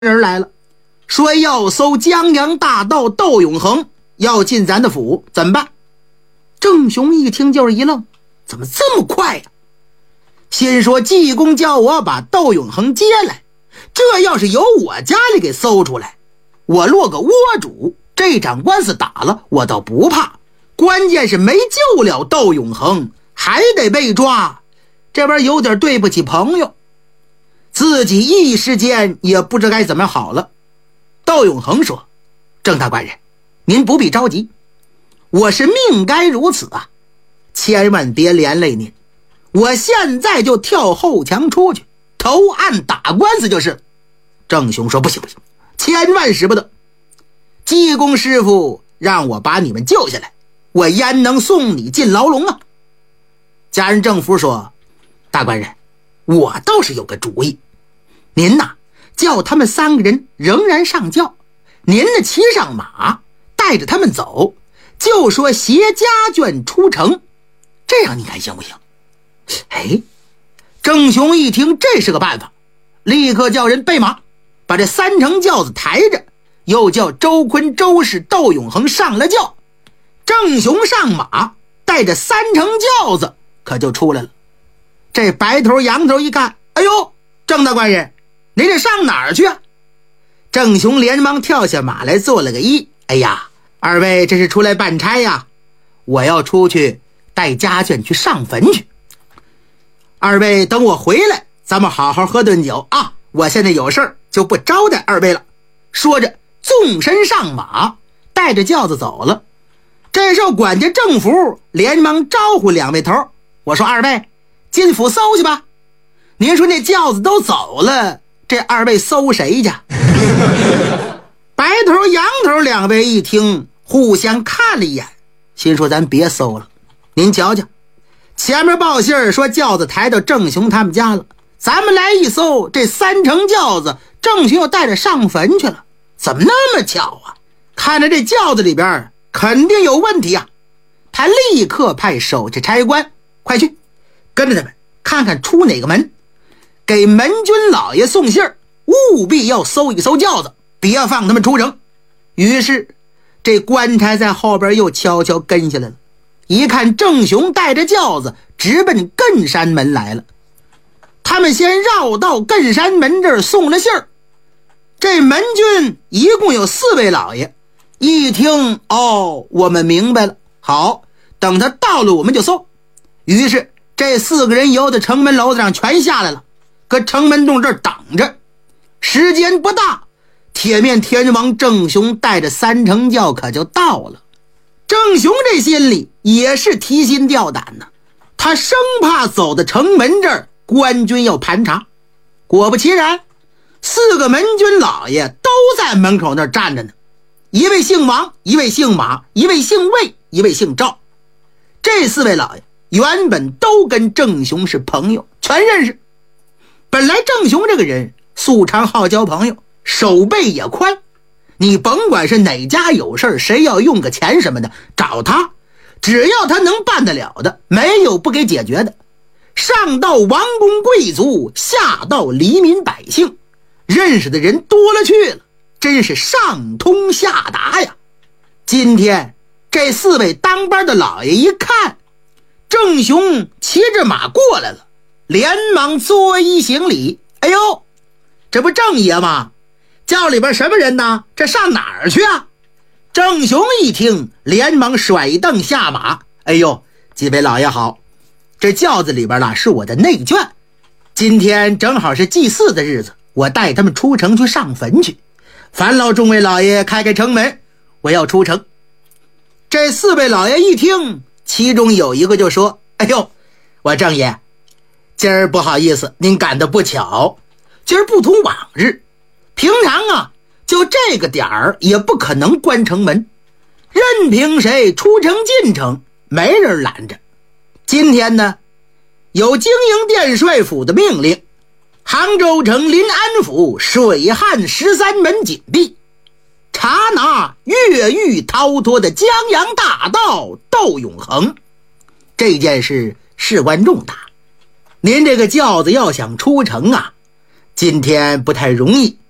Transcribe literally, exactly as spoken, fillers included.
人来了，说要搜江洋大盗窦永恒，要进咱的府，怎么办？郑雄一听就是一愣，怎么这么快呀、啊？心说济公叫我把窦永恒接来，这要是由我家里给搜出来，我落个窝主，这场官司打了我倒不怕，关键是没救了窦永恒，还得被抓，这边有点对不起朋友，自己一时间也不知该怎么好了。窦永恒说：郑大官人，您不必着急，我是命该如此啊，千万别连累您，我现在就跳后墙出去投案打官司就是。郑雄说：不行不行，千万使不得，济公师傅让我把你们救下来，我焉能送你进牢笼啊？家人郑福说：大官人，我倒是有个主意，您呐叫他们三个人仍然上轿，您呢骑上马带着他们走，就说携家眷出城，这样你看行不行？哎，郑雄一听这是个办法，立刻叫人备马，把这三乘轿子抬着，又叫周坤、周氏、窦永恒上了轿。郑雄上马带着三乘轿子可就出来了。这白头羊头一看，哎呦，郑大官人，您这上哪儿去啊？郑雄连忙跳下马来做了个揖，哎呀，二位这是出来办差呀，我要出去带家眷去上坟去，二位等我回来咱们好好喝顿酒啊，我现在有事儿就不招待二位了。说着纵身上马带着轿子走了。这时候管家郑福连忙招呼两位头，我说二位进府搜去吧，您说那轿子都走了，这二位搜谁去？白头羊头两位一听互相看了一眼，心说咱别搜了，您瞧瞧前面报信儿说轿子抬到郑雄他们家了，咱们来一搜，这三乘轿子郑雄又带着上坟去了，怎么那么巧啊？看着这轿子里边肯定有问题啊！他立刻派手下差官，快去跟着他们看看出哪个门，给门军老爷送信儿，务必要搜一搜轿子，别放他们出城。于是这官差在后边又悄悄跟下来了，一看郑雄带着轿子直奔艮山门来了。他们先绕到艮山门这儿送了信儿。这门军一共有四位老爷，一听哦，我们明白了，好，等他到了我们就搜。于是这四个人由的城门楼子上全下来了，搁城门洞这儿等着。时间不大，铁面天王郑雄带着三乘轿可就到了。郑雄这心里也是提心吊胆呢，他生怕走到城门这儿官军要盘查。果不其然，四个门军老爷都在门口那儿站着呢，一位姓王，一位姓马，一位姓魏，一位姓赵。这四位老爷原本都跟郑雄是朋友，全认识。本来郑雄这个人素常好交朋友，手背也宽，你甭管是哪家有事，谁要用个钱什么的，找他，只要他能办得了的，没有不给解决的。上到王公贵族，下到黎民百姓，认识的人多了去了，真是上通下达呀。今天这四位当班的老爷一看郑雄骑着马过来了，连忙作揖行礼，哎呦，这不郑爷吗？轿里边什么人呢？这上哪儿去啊？郑雄一听连忙甩蹬下马，哎呦，几位老爷好，这轿子里边呢是我的内眷，今天正好是祭祀的日子，我带他们出城去上坟去，烦劳众位老爷开开城门，我要出城。这四位老爷一听，其中有一个就说，哎呦，我郑爷今儿不好意思，您赶得不巧，今儿不同往日，平常啊就这个点儿也不可能关城门，任凭谁出城进城没人拦着。今天呢有京营殿帅府的命令，杭州城临安府水旱十三门紧闭，查拿越狱逃脱的江洋大盗窦永恒。这件事事关重大，您这个轿子要想出城啊，今天不太容易，